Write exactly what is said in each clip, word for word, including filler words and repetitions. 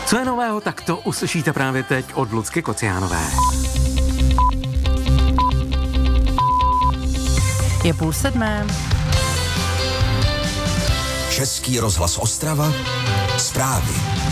Co je nového, tak to uslyšíte právě teď od Lucky Kociánové. Je půl sedmé. Český rozhlas Ostrava, zprávy.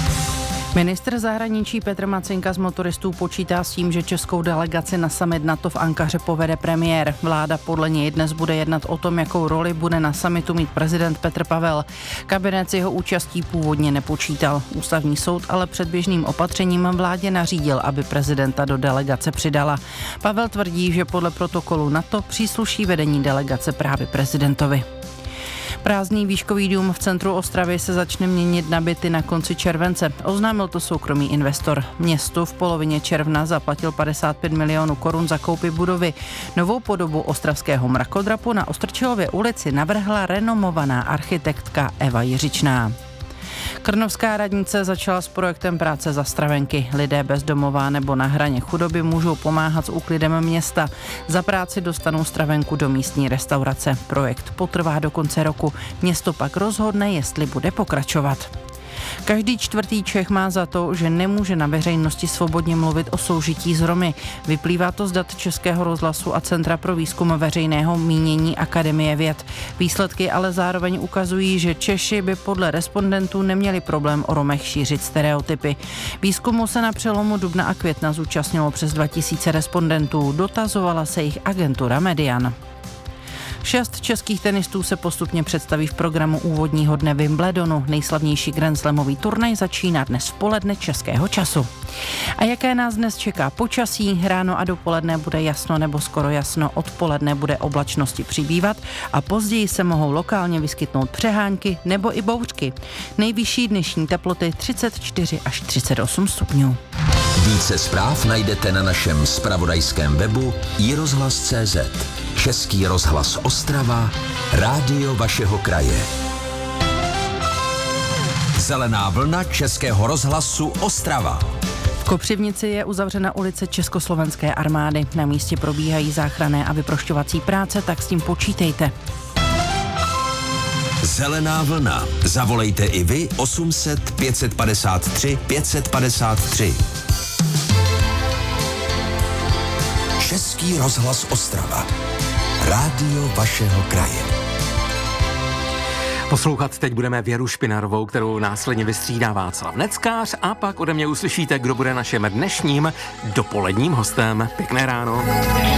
Ministr zahraničí Petr Macinka z motoristů počítá s tím, že českou delegaci na summit NATO v Ankaře povede premiér. Vláda podle něj dnes bude jednat o tom, jakou roli bude na summitu mít prezident Petr Pavel. Kabinet s jeho účastí původně nepočítal. Ústavní soud ale předběžným opatřením vládě nařídil, aby prezidenta do delegace přidala. Pavel tvrdí, že podle protokolu NATO přísluší vedení delegace právě prezidentovi. Prázdný výškový dům v centru Ostravy se začne měnit na byty na konci července. Oznámil to soukromý investor. Městu v polovině června zaplatil padesát pět milionů korun za koupi budovy. Novou podobu ostravského mrakodrapu na Ostrčilově ulici navrhla renomovaná architektka Eva Jiřičná. Krnovská radnice začala s projektem práce za stravenky. Lidé bezdomová nebo na hraně chudoby můžou pomáhat s úklidem města. Za práci dostanou stravenku do místní restaurace. Projekt potrvá do konce roku. Město pak rozhodne, jestli bude pokračovat. Každý čtvrtý Čech má za to, že nemůže na veřejnosti svobodně mluvit o soužití s Romy. Vyplývá to z dat Českého rozhlasu a Centra pro výzkum veřejného mínění Akademie věd. Výsledky ale zároveň ukazují, že Češi by podle respondentů neměli problém o Romech šířit stereotypy. Výzkumu se na přelomu dubna a května zúčastnilo přes dva tisíce respondentů. Dotazovala se jich agentura Median. Šest českých tenistů se postupně představí v programu úvodního dne Wimbledonu. Nejslavnější grandslamový turnaj začíná dnes v poledne českého času. A jaké nás dnes čeká počasí? Ráno a dopoledne bude jasno nebo skoro jasno, odpoledne bude oblačnosti přibývat a později se mohou lokálně vyskytnout přehánky nebo i bouřky. Nejvyšší dnešní teploty třicet čtyři až třicet osm stupňů. Více zpráv najdete na našem zpravodajském webu i rozhlas tečka cé zet. Český rozhlas Ostrava, rádio vašeho kraje. Zelená vlna Českého rozhlasu Ostrava. V Kopřivnici je uzavřena ulice Československé armády. Na místě probíhají záchranné a vyprošťovací práce, tak s tím počítejte. Zelená vlna. Zavolejte i vy osm set pět padesát tři pět padesát tři. Český rozhlas Ostrava. Rádio vašeho kraje. Poslouchat teď budeme Věru Špinarovou, kterou následně vystřídá Václav Neckář a pak ode mě uslyšíte, kdo bude naším dnešním dopoledním hostem. Pěkné ráno.